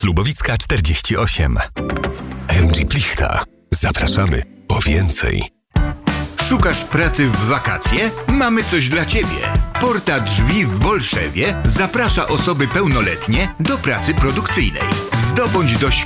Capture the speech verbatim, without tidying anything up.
Lubowicka czterdzieści osiem. M G Plichta. Zapraszamy po więcej. Szukasz pracy w wakacje? Mamy coś dla Ciebie. Porta Drzwi w Bolszewie zaprasza osoby pełnoletnie do pracy produkcyjnej. Zdobądź dość